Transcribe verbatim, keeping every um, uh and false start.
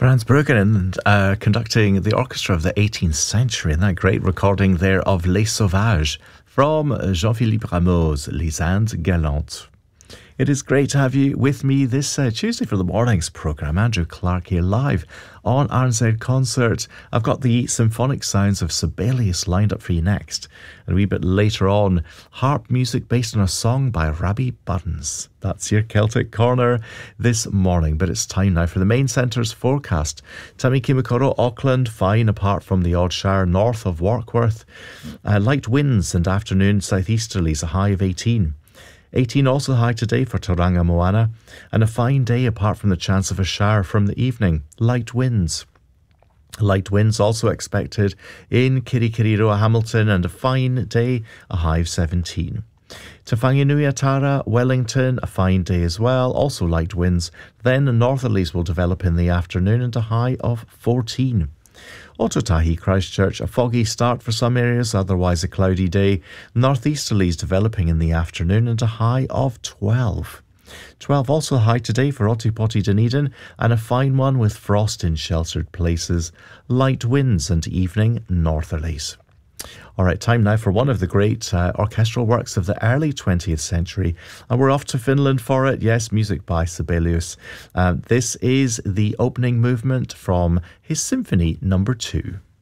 Franz Bruggen uh, conducting the orchestra of the eighteenth century, and that great recording there of Les Sauvages from Jean-Philippe Rameau's Les Indes Galantes. It is great to have you with me this uh, Tuesday for the morning's programme. Andrew Clark here live on R Z Concert. I've got the symphonic sounds of Sibelius lined up for you next. And a wee bit later on, harp music based on a song by Robbie Buttons. That's your Celtic Corner this morning. But it's time now for the main centre's forecast. Tamaki-Makaurau, Auckland, fine apart from the odd shower north of Warkworth. Uh, light winds and afternoon southeasterlies, a high of eighteen. eighteen also high today for Tauranga Moana, and a fine day apart from the chance of a shower from the evening. Light winds. Light winds also expected in Kirikiriroa, Hamilton, and a fine day, a high of seventeen. Te Whanganui-a-Tara, Wellington, a fine day as well, also light winds. Then northerlies will develop in the afternoon and a high of fourteen. Otautahi, Christchurch, a foggy start for some areas, otherwise a cloudy day. Northeasterlies developing in the afternoon and a high of twelve. twelve also high today for Otipoti, Dunedin, and a fine one with frost in sheltered places. Light winds and evening northerlies. All right, time now for one of the great uh, orchestral works of the early twentieth century. And we're off to Finland for it. Yes, music by Sibelius. Uh, this is the opening movement from his Symphony Number Two.